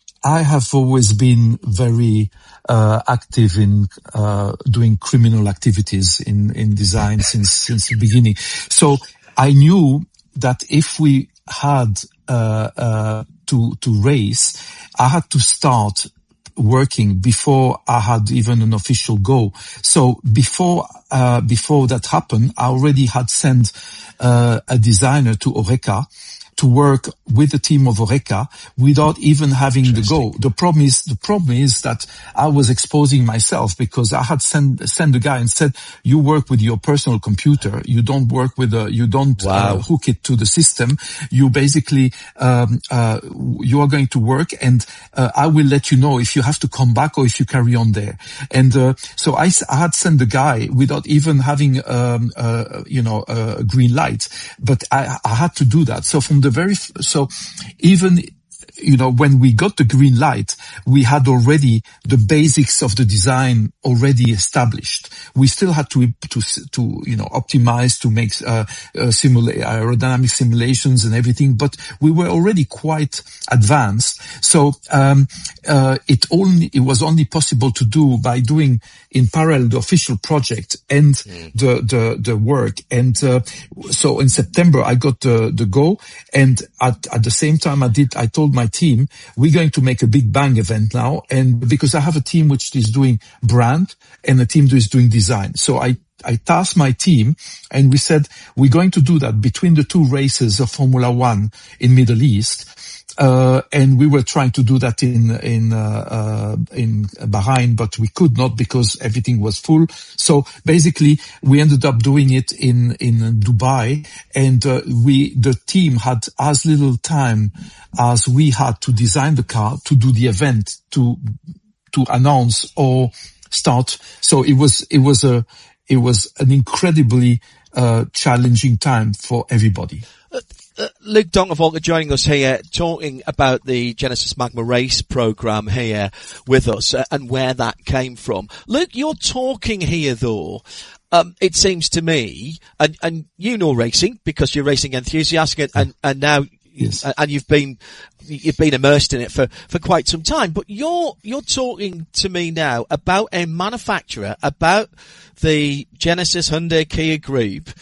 I have always been very uh, active in uh, doing criminal activities in, in design since since the beginning. So I knew that if we had uh, uh, to to race, I had to start working before I had even an official go. So before, uh, before that happened, I already had sent, uh, a designer to Oreca to work with the team of Oreca without even having the go. The problem is, the problem is that I was exposing myself, because I had sent, sent a guy and said, you work with your personal computer. You don't work with a, you don't wow. uh, hook it to the system. You basically, um, uh, you are going to work, and, uh, I will let you know if you have to come back or if you carry on there. And, uh, so I, I had sent the guy without even having, um, uh, you know, a green light, but I, I had to do that. So from the very, so even, you know, when we got the green light, we had already the basics of the design already established. We still had to, to, to, you know, optimize, to make, uh, uh simula- aerodynamic simulations and everything, but we were already quite advanced. So, um, uh, it only, it was only possible to do by doing in parallel the official project and mm. the, the, the work. And, uh, so in September I got the, the go, and at, at the same time I did, I told my team, we're going to make a big bang event now. And because I have a team which is doing brand and a team that is doing design. So I, I tasked my team, and we said, we're going to do that between the two races of Formula One in Middle East. Uh, and we were trying to do that in, in, uh, uh, in Bahrain, but we could not because everything was full. So basically we ended up doing it in, in Dubai, and, uh, we, the team had as little time as we had to design the car, to do the event, to, to announce or start. So it was, it was a, it was an incredibly, uh, challenging time for everybody. Uh, uh, Luke Donkervolker joining us here, talking about the Genesis Magma Race program here with us, uh, and where that came from. Luke, you're talking here though, um, it seems to me, and, and you know racing because you're racing enthusiast, and, and, and now, yes. and you've been, you've been immersed in it for, for quite some time, but you're, you're talking to me now about a manufacturer, about the Genesis Hyundai Kia Group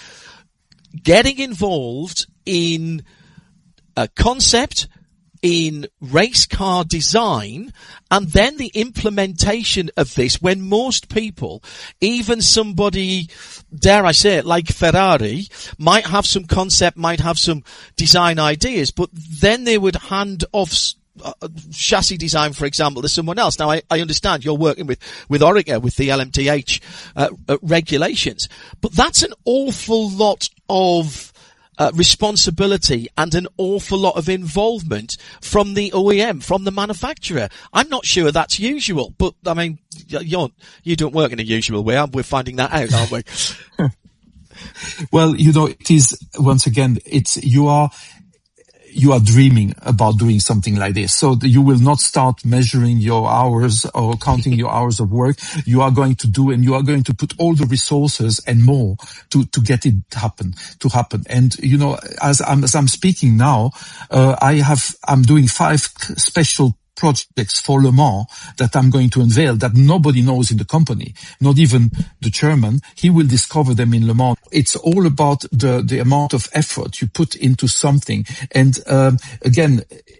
getting involved in a concept, in race car design, and then the implementation of this, when most people, even somebody, dare I say it, like Ferrari, might have some concept, might have some design ideas, but then they would hand off uh, chassis design, for example, to someone else. Now, I, I understand you're working with, with Oreca, with the L M T H uh, uh, regulations, but that's an awful lot of Uh, responsibility and an awful lot of involvement from the O E M, from the manufacturer. I'm not sure that's usual, but I mean, you're, you don't work in a usual way. We're finding that out, aren't we? Well, you know, it is, once again, it's, you are, you are dreaming about doing something like this. So you will not start measuring your hours or counting your hours of work. You are going to do, and you are going to put all the resources and more to, to get it happen, to happen. And, you know, as I'm, as I'm speaking now, uh, I have, I'm doing five special projects for Le Mans that I'm going to unveil that nobody knows in the company, not even the chairman. He will discover them in Le Mans. It's all about the, the amount of effort you put into something. And, um, again,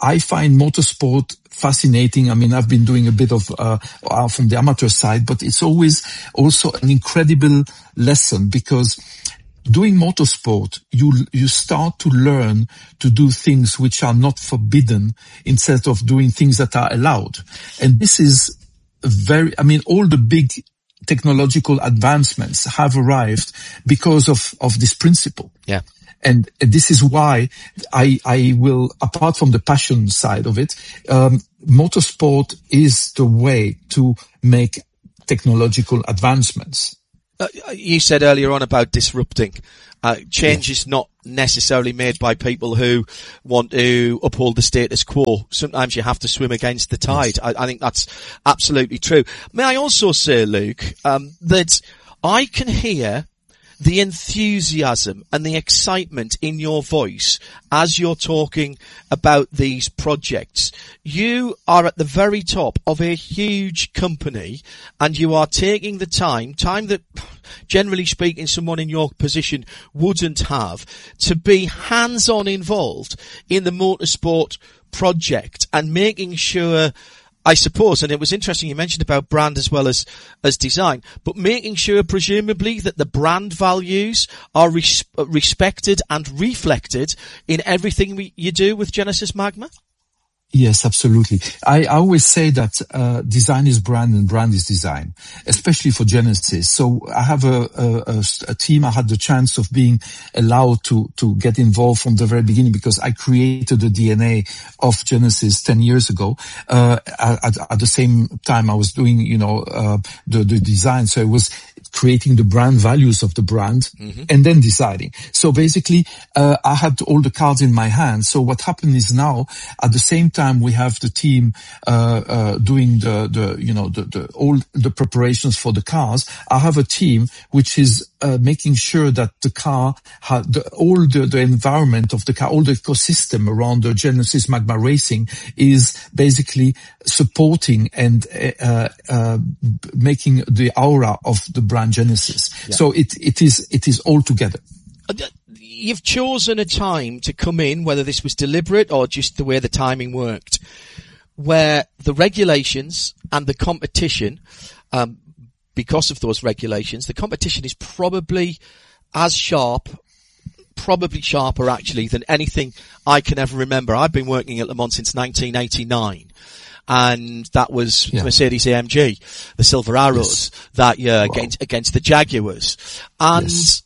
I find motorsport fascinating. I mean, I've been doing a bit of, uh, uh, from the amateur side, but it's always also an incredible lesson because doing motorsport, you, you start to learn to do things which are not forbidden instead of doing things that are allowed. And this is very, I mean, all the big technological advancements have arrived because of, of this principle. Yeah. And this is why I, I will, apart from the passion side of it, um, motorsport is the way to make technological advancements. Uh, you said earlier on about disrupting. Uh, change yes. is not necessarily made by people who want to uphold the status quo. Sometimes you have to swim against the tide. Yes. I, I think that's absolutely true. May I also say, Luke, um, that I can hear the enthusiasm and the excitement in your voice as you're talking about these projects. You are at the very top of a huge company and you are taking the time, time that generally speaking someone in your position wouldn't have, to be hands-on involved in the motorsport project and making sure, I suppose, and it was interesting you mentioned about brand as well as, as design, but making sure presumably that the brand values are res- respected and reflected in everything we, you do with Genesis Magma? Yes, absolutely. I, I always say that uh, design is brand and brand is design, especially for Genesis. So I have a, a, a team. I had the chance of being allowed to to get involved from the very beginning because I created the D N A of Genesis ten years ago. Uh, at, at the same time, I was doing, you know, uh, the, the design. So it was creating the brand values of the brand mm-hmm. and then deciding. So basically, uh, I had all the cards in my hand. So what happened is now, at the same time, we have the team, uh, uh, doing the, the, you know, the, the, all the preparations for the cars. I have a team which is, uh, making sure that the car had the, all the, the environment of the car, all the ecosystem around the Genesis Magma Racing is basically supporting and, uh, uh, making the aura of the brand Genesis. Yeah. So it, it is, it is all together. You've chosen a time to come in, whether this was deliberate or just the way the timing worked, where the regulations and the competition, um, because of those regulations, the competition is probably as sharp, probably sharper actually than anything I can ever remember. I've been working at Le Mans since nineteen eighty-nine. And that was yeah. Mercedes A M G, the Silver Arrows yes. that year wow. against, against the Jaguars. And yes.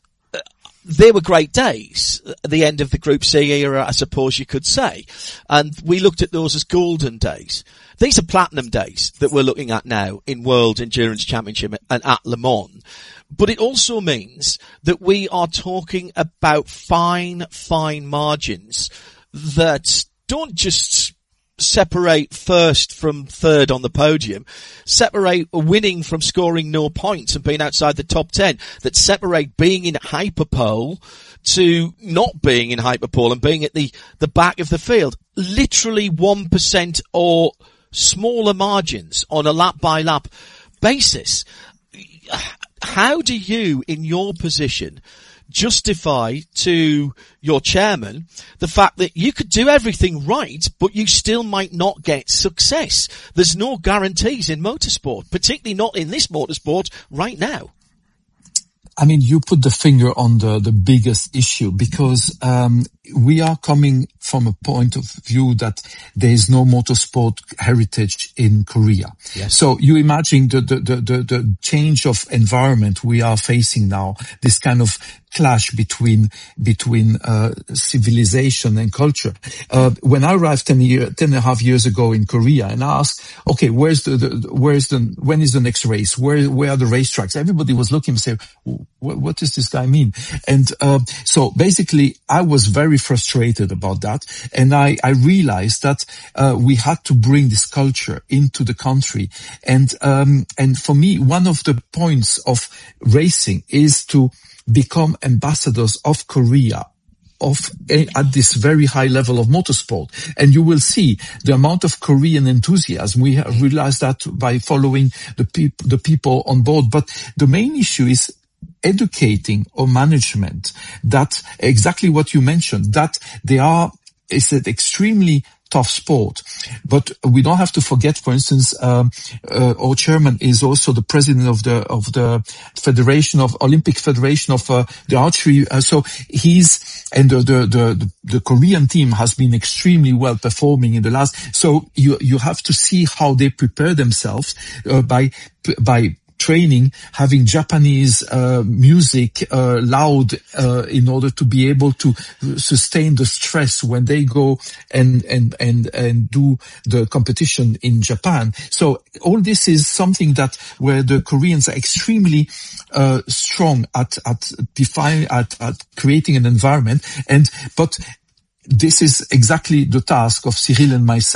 they were great days at the end of the Group C era, I suppose you could say. And we looked at those as golden days. These are platinum days that we're looking at now in World Endurance Championship and at Le Mans. But it also means that we are talking about fine, fine margins that don't just separate first from third on the podium, separate winning from scoring no points and being outside the top ten, that separate being in hyperpole to not being in hyperpole and being at the, the back of the field. Literally one percent or smaller margins on a lap by lap basis. How do you, in your position, justify to your chairman the fact that you could do everything right, but you still might not get success? There's no guarantees in motorsport, particularly not in this motorsport right now. I mean, you put the finger on the, the biggest issue because, um, we are coming from a point of view that there is no motorsport heritage in Korea. Yes. So you imagine the, the, the, the, the change of environment we are facing now, this kind of clash between, between, uh, civilization and culture. Uh, when I arrived ten year, ten and a half years ago in Korea and asked, okay, where's the, the where's the, when is the next race? Where, where are the racetracks? Everybody was looking and saying, what, what does this guy mean? And, uh, so basically I was very frustrated about that. And I, I realized that, uh, we had to bring this culture into the country. And, um, and for me, one of the points of racing is to become ambassadors of Korea of at this very high level of motorsport. And you will see the amount of Korean enthusiasm. We have realized that by following the people, the people on board. But the main issue is educating or management that exactly what you mentioned, that they are, is it extremely tough sport. But we don't have to forget, for instance, um, uh, our chairman is also the president of the of the Federation of Olympic Federation of uh, the archery. Uh, so he's and the, the the the Korean team has been extremely well performing in the last. So you you have to see how they prepare themselves uh, by by. training, having Japanese uh, music uh, loud uh, in order to be able to sustain the stress when they go and and and and do the competition in Japan. So all this is something that where the Koreans are extremely uh, strong at at define at at creating an environment. And but this is exactly the task of Cyril and myself.